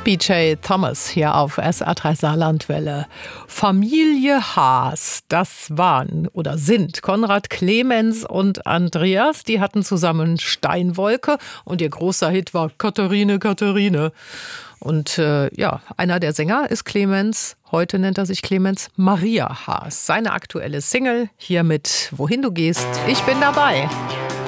BJ Thomas hier auf SR3 Saarlandwelle. Familie Haas, das waren oder sind Konrad Clemens und Andreas. Die hatten zusammen Steinwolke und ihr großer Hit war Katharine, Katharine. Und einer der Sänger ist Clemens. Heute nennt er sich Clemens Maria Haas. Seine aktuelle Single hier mit Wohin du gehst, ich bin dabei.